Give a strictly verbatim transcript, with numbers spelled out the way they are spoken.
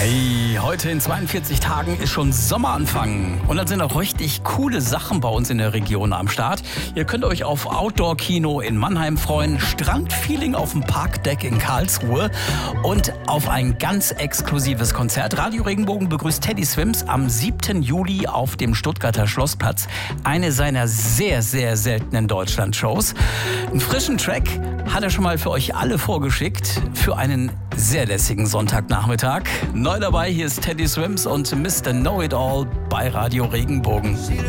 Hey, heute in zweiundvierzig Tagen ist schon Sommeranfang. Und dann sind auch richtig coole Sachen bei uns in der Region am Start. Ihr könnt euch auf Outdoor-Kino in Mannheim freuen, Strandfeeling auf dem Parkdeck in Karlsruhe und auf ein ganz exklusives Konzert. Radio Regenbogen begrüßt Teddy Swims am siebten Juli auf dem Stuttgarter Schlossplatz. Eine seiner sehr, sehr seltenen Deutschland-Shows. Einen frischen Track hat er schon mal für euch alle vorgeschickt für einen sehr lässigen Sonntagnachmittag. Neu dabei, hier ist Teddy Swims und Mister Know-It-All bei Radio Regenbogen.